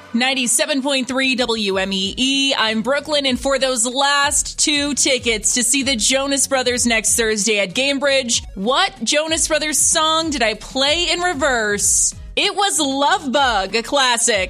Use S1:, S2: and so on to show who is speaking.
S1: 97.3 WMEE. I'm Brooklyn, and for those last 2 tickets to see the Jonas Brothers next Thursday at Gamebridge, what Jonas Brothers song did I play in reverse? It was Love Bug, a classic.